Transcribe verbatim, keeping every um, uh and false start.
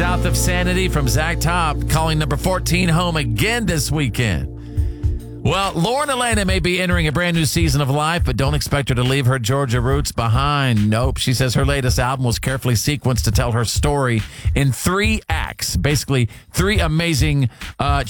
South of Sanity from Zach Top, calling number fourteen home again this weekend. Well, Lauren Elena may be entering a brand new season of life, but don't expect her to leave her Georgia roots behind. Nope. She says her latest album was carefully sequenced to tell her story in three acts. Basically, three amazing uh